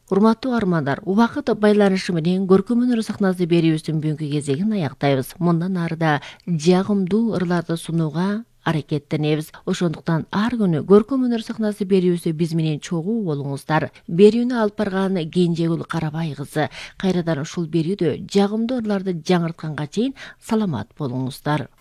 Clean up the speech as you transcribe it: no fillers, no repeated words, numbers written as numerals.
Урматтуу армандар, убакыт байланышы менен көркөм өнөр сахнасы берүүбүздүн бүгүнкү кезегин аяктайбыз. Мындан ары да жагымдуу ырларды сунууга аракеттенебиз. Ошондуктан ар күнү көркөм өнөр сахнасы берүүбүздө биз менен чогуу болуңуздар. Берүүнү алып барган Кенжегүл Карабай кызы. Кайрадан ушул берүүдө жагымдуу ырларды жаңыртканга чейин саламат болуңуздар.